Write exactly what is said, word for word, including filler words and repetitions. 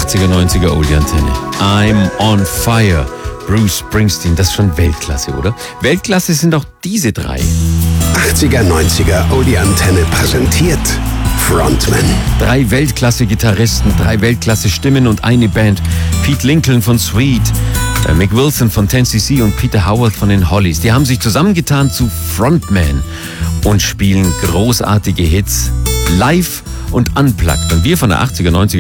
achtziger, neunziger Oldie-Antenne. I'm on fire. Bruce Springsteen, das ist schon Weltklasse, oder? Weltklasse sind auch diese drei. achtziger, neunziger Oldie-Antenne präsentiert Frontman. Drei Weltklasse-Gitarristen, drei Weltklasse-Stimmen und eine Band. Pete Lincoln von Sweet, äh, Mick Wilson von ten C C und Peter Howard von den Hollies. Die haben sich zusammengetan zu Frontman und spielen großartige Hits live und unplugged. Und wir von der achtziger, neunziger